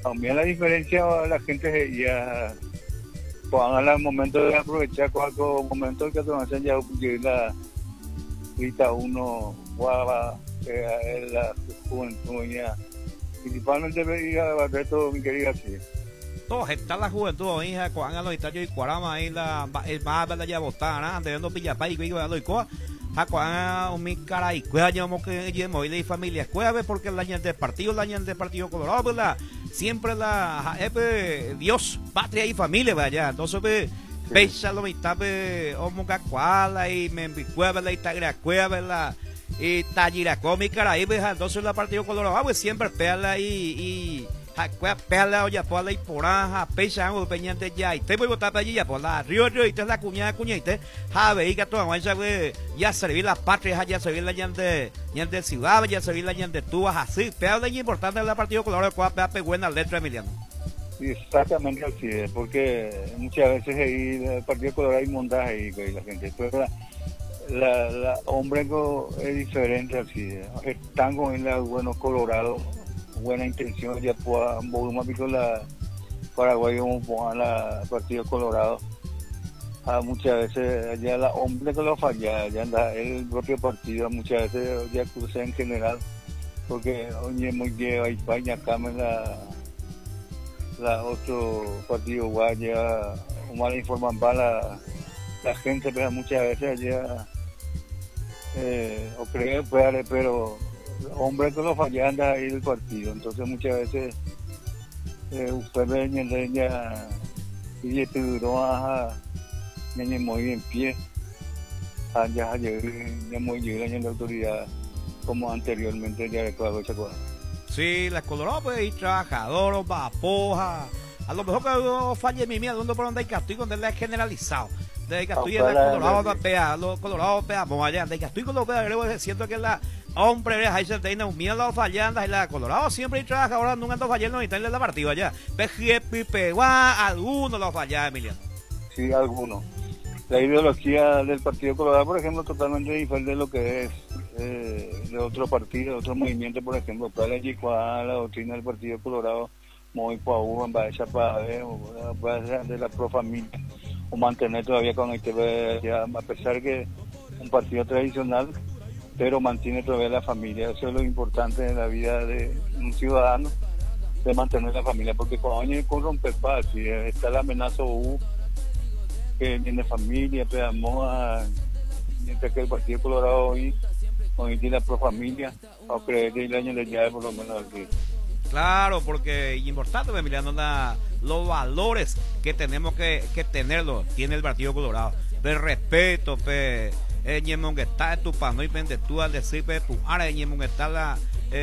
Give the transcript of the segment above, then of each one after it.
También la diferencia, la gente ya cuando el momento de aprovechar cualquier momento que te ya la grita uno guava la juventud ya principalmente veía Barreto mi querida sí. Todo está la juventud, hija, cuando a los italianos y cuarama ahí la más de la ya botada, ande viendo pillapay y cuigo lo ico, a cuando mi cara y cuida yo que llevo y familia, cuida porque la gente del partido Colorado, ¿verdad? Siempre la Dios, patria y familia, vaya. Entonces pesa lo mitad homo cacuala y me cueva la itagra cueva la y talliraco mi cara y entonces la partido Colorado, pues siempre pela y pela ya por la poranja pesa un peñante ya y te voy a botar para allí ya por la río y te la cuñada cuñite jabe y que todo avanza ya servir la patria ya servir la llante ciudad ya servir la llante tú así pela y importante la partido Colorado cuál pega buena letra Emiliano. Sí, exactamente así es, porque muchas veces ahí el partido Colorado hay montaje y la gente pero la hombre es diferente así están con el bueno Colorado buena intención ya pueda un poquito la Paraguay como la partido Colorado muchas veces ya la hombre que lo falla ya anda el propio partido muchas veces ya cruza en general porque oye muy bien hay España cámara la otro partido guaya o mal informan para la gente pero muchas veces ya o cree pero hombre que lo falla anda ahí del partido entonces muchas veces usted ve ya y te duró a muy bien pie ya muy bien en la autoridad como anteriormente ya declaró esa cosa. Sí, la Colorado pues y trabajador, vapoja. A lo mejor que falle mi mía, donde por donde hay castigo, donde es generalizado. De castigo la Colorado pea, los Colorado pea, vamos allá, de castigo lo pea, creo que siento que la hombre ahí se tiene un miedo fallando y la Colorado siempre trabaja ahora nunca ando fallando y está en la partida allá. Peje pegua, algunos lo falla, Emiliano. Sí, algunos. La ideología del Partido Colorado, por ejemplo, totalmente diferente de lo que es de otro partido, de otro movimiento, por ejemplo, para la doctrina del Partido Colorado, muy paú, en base de la pro familia, o mantener todavía con el que a pesar que un partido tradicional, pero mantiene todavía la familia. Eso es lo importante en la vida de un ciudadano, de mantener la familia, porque cuando hay corromper paz, si está la amenaza que tiene familia, mientras que el Partido Colorado hoy tiene la pro familia, o creer que el año de ya por lo menos aquí. Claro, porque es importante, Emiliano, los valores que tenemos que tenerlos, tiene el Partido Colorado, de respeto, ñemon que está tu pano y pende tú al decir tu área, ñemon que está la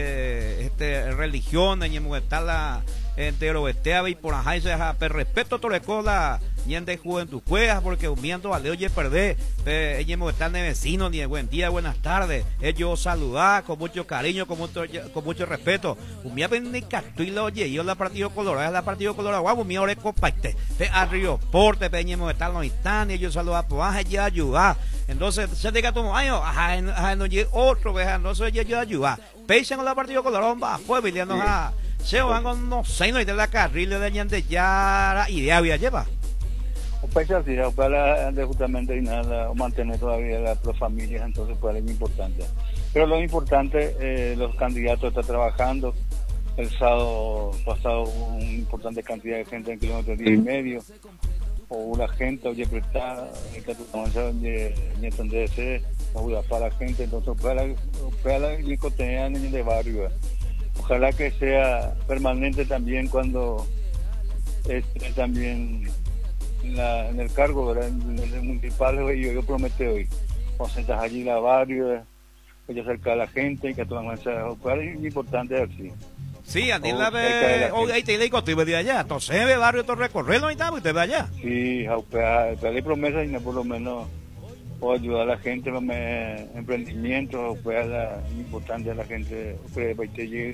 religión, ñemon que está la y por ajá y se respeto todo el la ñende juventud cuejas porque humiendo a oye perder ñemon que está de vecino ni de buen día buenas tardes ellos saludar con mucho cariño con mucho respeto humía ni cartuilo oye yo la partido Colorado la partido Colorado guau mi ore comparte a Río Porte ñemon que está los instantes ellos saludar por ajá ya ayudar entonces se diga tu año ajá no llegue otro veja no se yo ayudar pechen con la partido Colorado va fue Emiliano a se van con no sé no y de la carril de ñande ya la idea había lleva o pese así para justamente y nada mantener todavía la pro familia entonces pues es muy importante pero lo importante los candidatos están trabajando el sábado pasado hubo una importante cantidad de gente en kilómetros 10 y medio o la gente oye prestar esta de entender para la gente entonces para la nicotina de barrio ojalá que sea permanente también cuando esté también en el cargo, ¿verdad? En el municipal yo prometí hoy concentrar allí la barrio voy a acercar a la gente y que todas las es importante así sí, a ti la ve hoy ahí te digo estoy de allá entonces ve barrio todo recorrido y tal y te ve allá sí, hay promesas y no por lo menos puedo ayudar a la gente con emprendimientos pues importante a la gente que va a llegar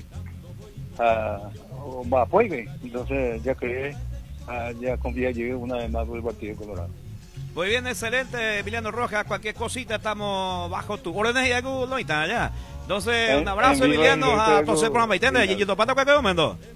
a apoyo entonces ya creé ya confía llegué una vez más por el Partido Colorado. Muy bien, excelente, Emiliano Rojas, cualquier cosita estamos bajo tu órdenes y algo no está allá. Entonces un abrazo Emiliano a todos por la maitena y yo te pato cualquier momento.